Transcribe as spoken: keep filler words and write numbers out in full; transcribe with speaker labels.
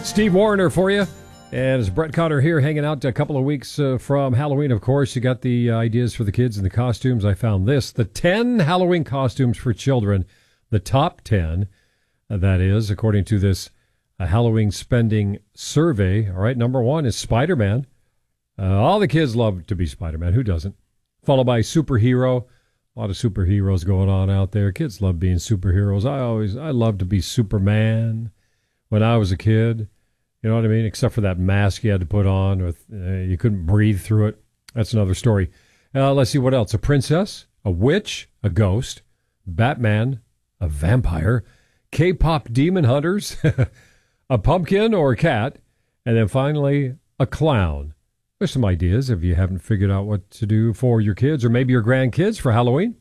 Speaker 1: Steve Warner for you. And it's Brett Cotter here, hanging out a couple of weeks uh, from Halloween. Of course, you got the ideas for the kids and the costumes. I found this, the ten Halloween costumes for children, the top ten, uh, that is, according to this uh, Halloween spending survey. All right, number one is Spider-Man. Uh, all the kids love to be Spider-Man. Who doesn't? Followed by superhero. A lot of superheroes going on out there. Kids love being superheroes. I always, I loved to be Superman when I was a kid. You know what I mean? Except for that mask you had to put on. With uh, you couldn't breathe through it. That's another story. Uh, let's see what else. A princess, a witch, a ghost, Batman, a vampire, K-pop demon hunters, a pumpkin or a cat, and then finally a clown. There's some ideas if you haven't figured out what to do for your kids or maybe your grandkids for Halloween.